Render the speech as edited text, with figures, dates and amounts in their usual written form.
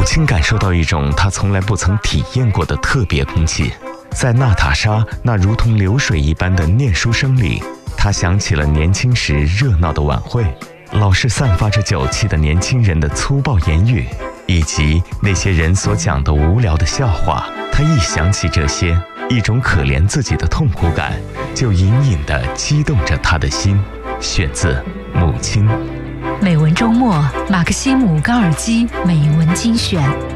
亲感受到一种她从来不曾体验过的特别空气。在娜塔莎那如同流水一般的念书声里，她想起了年轻时热闹的晚会，老是散发着酒气的年轻人的粗暴言语，以及那些人所讲的无聊的笑话。她一想起这些，一种可怜自己的痛苦感就隐隐地激动着她的心。选自母亲。 美文周末，马克西姆·高尔基美文精选。